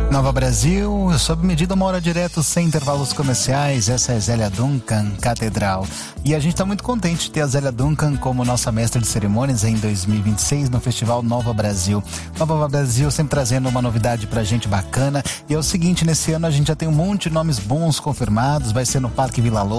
Nova Brasil, sob medida, 1 hora direto, sem intervalos comerciais. Essa é Zélia Duncan, Catedral. E a gente está muito contente de ter a Zélia Duncan como nossa mestra de cerimônias em 2026 no Festival Nova Brasil. Nova Brasil sempre trazendo uma novidade pra gente bacana. E é o seguinte, nesse ano a gente já tem um monte de nomes bons confirmados. Vai ser no Parque Vila Lobos.